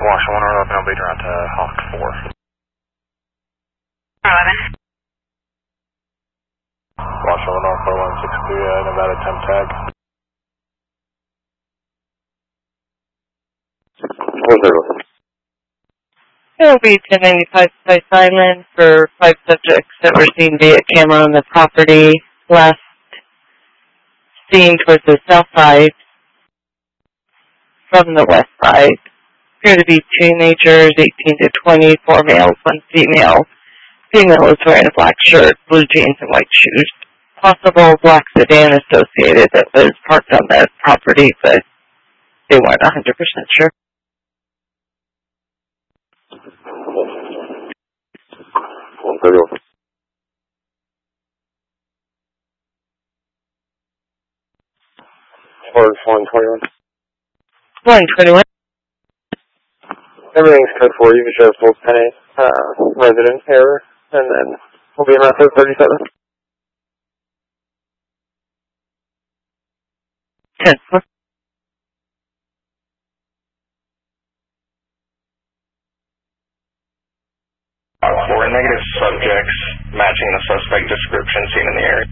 Washington 111, I'll be around to Hawk 4. 11. Washington 14162, Nevada 10 tag. 131. It will be 1095 Spice Island for 5 subjects that were seen via camera on the property. Last seen towards the south side from the west side. Appear to be teenagers, 18 to 20, 4 males, 1 female. Female is wearing a black shirt, blue jeans, and white shoes. Possible black sedan associated that was parked on that property, but they weren't 100% sure. Or 121. 121. Everything's code 4. You can show full penny resident error, and then we'll be around 37. 10. For negative subjects matching the suspect description seen in the area.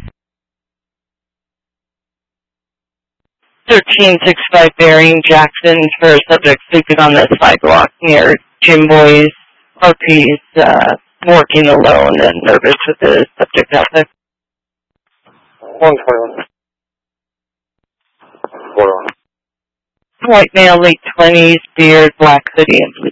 1365 bearing Jackson for a subject sleeping on the sidewalk near Jim Boy's. RP's working alone and nervous with the subject out there. 121. 41. White male, late 20s, beard, black hoodie, and blue